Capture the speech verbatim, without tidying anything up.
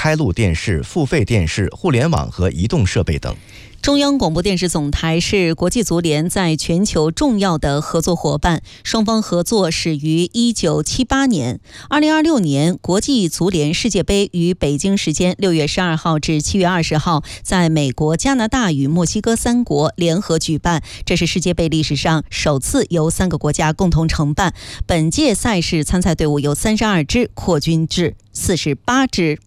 开路电视、付费电视、互联网和移动设备等。 中央广播电视总台是国际足联在全球重要的合作伙伴，双方合作始于一九七八年。二零二六年，国际足联世界杯于北京时间六月十二号至七月二十号，在美国、加拿大与墨西哥三国联合举办，这是世界杯历史上首次由三个国家共同承办。本届赛事参赛队伍由三十二支扩军至四十八支。